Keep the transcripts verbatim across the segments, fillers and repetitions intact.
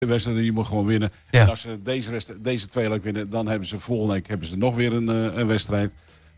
wedstrijden, je moet gewoon winnen. Ja. En als ze deze, wedstrijd, deze twee leuk winnen, dan hebben ze volgende week hebben ze nog weer een, uh, een wedstrijd.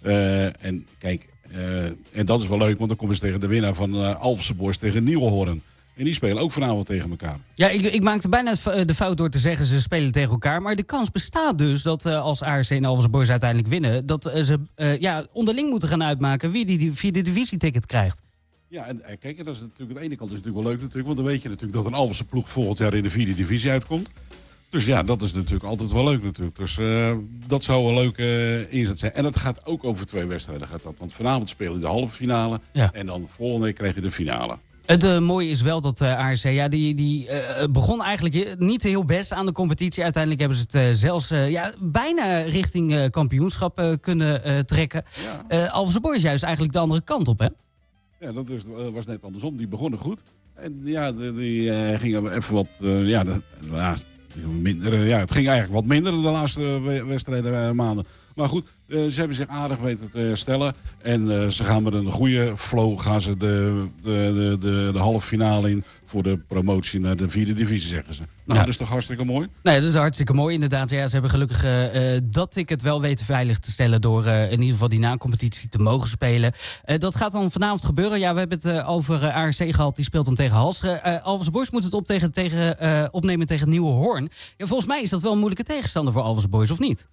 Uh, en kijk, uh, en dat is wel leuk, want dan komen ze tegen de winnaar van uh, Alphense Boys tegen Nieuwenhoorn. En die spelen ook vanavond tegen elkaar. Ja, ik, ik maakte bijna de fout door te zeggen ze spelen tegen elkaar. Maar de kans bestaat dus dat uh, als A R C en Alphense Boys uiteindelijk winnen, dat uh, ze uh, ja, onderling moeten gaan uitmaken wie die, die vierde divisieticket krijgt. Ja, en, en kijk, dat is natuurlijk aan de ene kant is natuurlijk wel leuk natuurlijk, want dan weet je natuurlijk dat een Alphense ploeg volgend jaar in de vierde divisie uitkomt. Dus ja, dat is natuurlijk altijd wel leuk natuurlijk. Dus uh, dat zou een leuke uh, inzet zijn. En dat gaat ook over twee wedstrijden gaat dat. Want vanavond spelen je de halve finale ja. En dan volgende week krijg je de finale. Het uh, mooie is wel dat uh, A R C, ja, die, die uh, begon eigenlijk niet heel best aan de competitie. Uiteindelijk hebben ze het uh, zelfs uh, ja, bijna richting uh, kampioenschap uh, kunnen uh, trekken. Ja. Uh, Alphense Boys juist eigenlijk de andere kant op, hè? Ja, dat is, was net andersom. Die begonnen goed. En ja, die, die uh, gingen even wat... Uh, ja, de, de, minder, ja, het ging eigenlijk wat minder de laatste wedstrijden uh, maanden. Maar goed, uh, ze hebben zich aardig weten te stellen. En uh, ze gaan met een goede flow gaan ze de, de, de, de, de halve finale in voor de promotie naar de vierde divisie, zeggen ze. Nou, ja. Dat is toch hartstikke mooi? Nee, dat is hartstikke mooi inderdaad. Ja, ze hebben gelukkig uh, dat ticket wel weten veilig te stellen door uh, in ieder geval die na-competitie te mogen spelen. Uh, dat gaat dan vanavond gebeuren. Ja, we hebben het uh, over uh, A R C gehad. Die speelt dan tegen Halsteren. Uh, Alphense Boys moet het op tegen, tegen, uh, opnemen tegen Nieuwenhoorn. Ja, volgens mij is dat wel een moeilijke tegenstander voor Alphense Boys, of niet?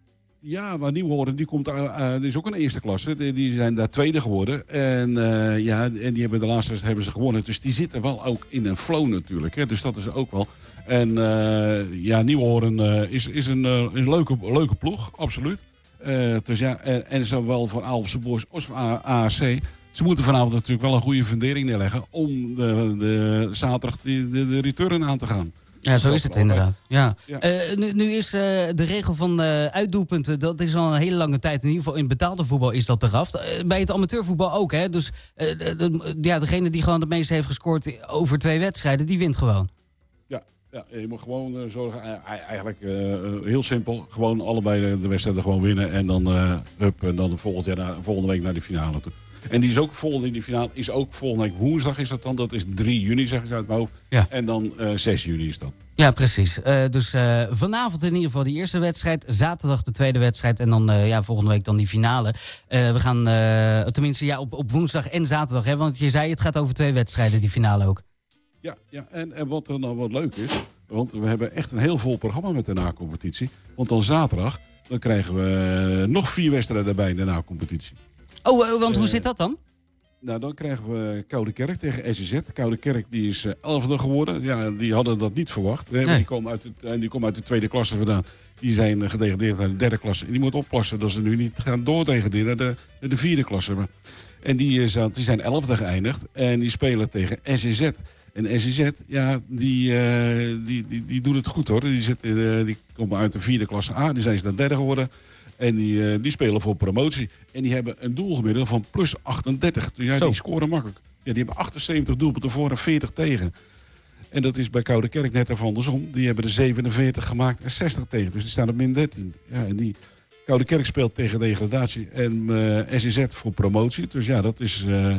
Ja, maar Nieuwenhoorn, die komt, uh, uh, die is ook een eerste klasse. Die, die zijn daar tweede geworden. En, uh, ja, en die hebben de laatste wedstrijd hebben ze gewonnen. Dus die zitten wel ook in een flow natuurlijk. Hè. Dus dat is ook wel. En uh, ja, Nieuwenhoorn uh, is, is een, uh, een leuke, leuke ploeg, absoluut. Uh, dus ja, en, en zowel voor Alphense Boys als voor A R C. Ze moeten vanavond natuurlijk wel een goede fundering neerleggen om de, de, zaterdag de, de, de return aan te gaan. Ja, zo is het inderdaad. Ja. Ja. Uh, nu, nu is uh, de regel van uh, uitdoelpunten, dat is al een hele lange tijd. In ieder geval in betaalde voetbal is dat eraf. Uh, bij het amateurvoetbal ook, hè. Dus uh, de, de, ja, degene die gewoon het meeste heeft gescoord over twee wedstrijden, die wint gewoon. Ja, ja je moet gewoon uh, zorgen, uh, eigenlijk uh, heel simpel, gewoon allebei de, de wedstrijden gewoon winnen. En dan, uh, hup, en dan volgend jaar naar, volgende week naar de finale toe. En die is ook volgende in die finale, is ook volgende week woensdag is dat dan. Dat is drie juni, zeggen ze uit mijn hoofd. Ja. En dan uh, zes juni is dat. Ja, precies. Uh, dus uh, vanavond in ieder geval die eerste wedstrijd. Zaterdag de tweede wedstrijd. En dan uh, ja, volgende week dan die finale. Uh, we gaan, uh, tenminste ja, op, op woensdag en zaterdag. Hè, want je zei het gaat over twee wedstrijden, die finale ook. Ja, ja en, en wat er nou wat leuk is. Want we hebben echt een heel vol programma met de na-competitie. Want dan zaterdag, dan krijgen we uh, nog vier wedstrijden bij in de na-competitie. Oh, uh, want uh, hoe zit dat dan? Nou, dan krijgen we Koudekerk tegen S C Z. Koudekerk die is uh, elfde geworden. Ja, die hadden dat niet verwacht. Nee. Die komen uit, het, uh, die komen uit de tweede klasse vandaan. Die zijn uh, gedegradeerd naar de derde klasse. En die moeten oppassen dat ze nu niet gaan doordegraderen naar de, naar de vierde klasse. En die, uh, die zijn elfde geëindigd. En die spelen tegen S C Z. En S C Z, ja, die, uh, die, die, die doen het goed hoor. Die, zitten, uh, die komen uit de vierde klasse A. Die zijn ze naar derde geworden. En die, uh, die spelen voor promotie. En die hebben een doelgemiddelde van plus achtendertig. Dus ja, die scoren makkelijk. Ja, die hebben achtenzeventig doelpunten voor en veertig tegen. En dat is bij Koudekerk net even andersom. Die hebben er zevenenveertig gemaakt en zestig tegen. Dus die staan op min dertien. Ja, en die Koudekerk speelt tegen degradatie. En uh, S C Z voor promotie. Dus ja, dat is... Uh,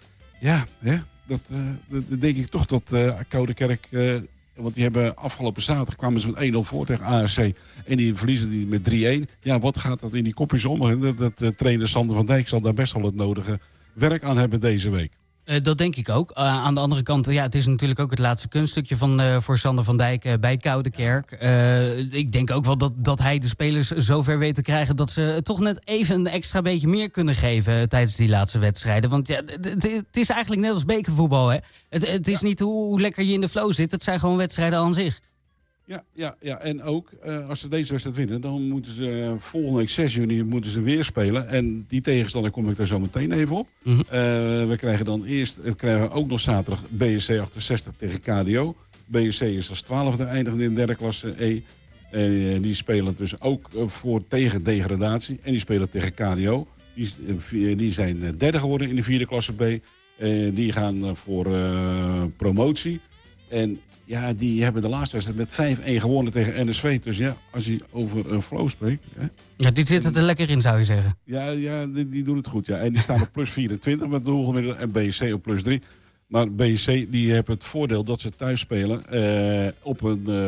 ja, hè, dat, uh, dat denk ik toch dat uh, Koudekerk... Uh, want die hebben afgelopen zaterdag kwamen ze met één nul voor tegen A R C. En die verliezen die met drie-een. Ja, wat gaat dat in die kopjes om? Dat, dat uh, trainer Sander van Dijk zal daar best wel het nodige werk aan hebben deze week. Uh, dat denk ik ook. Uh, aan de andere kant, ja, het is natuurlijk ook het laatste kunststukje van, uh, voor Sander van Dijk uh, bij Koudekerk. Uh, ik denk ook wel dat, dat hij de spelers zover weet te krijgen dat ze toch net even een extra beetje meer kunnen geven uh, tijdens die laatste wedstrijden. Want ja, het is eigenlijk net als bekervoetbal, hè. Het, het is ja. niet hoe, hoe lekker je in de flow zit. Het zijn gewoon wedstrijden aan zich. Ja, ja, ja, en ook uh, als ze deze wedstrijd winnen, dan moeten ze uh, volgende week zes juni moeten ze weer spelen. En die tegenstander kom ik daar zo meteen even op. Mm-hmm. Uh, we krijgen dan eerst, we krijgen ook nog zaterdag B S C achtenzestig tegen K D O. B S C is als twaalfde eindigend in de derde klasse E. Uh, die spelen dus ook uh, voor tegen degradatie. En die spelen tegen K D O. Die, uh, die zijn uh, derde geworden in de vierde klasse B. Uh, die gaan uh, voor uh, promotie. En ja, die hebben de laatste wedstrijd met vijf-een gewonnen tegen N S V. Dus ja, als je over een flow spreekt... Hè, ja, die zitten er lekker in, zou je zeggen. Ja, ja die, die doen het goed. Ja. En die staan op plus vierentwintig met doelgemiddelde en B S C op plus drie. Maar B S C die hebben het voordeel dat ze thuis spelen uh, op een... Uh,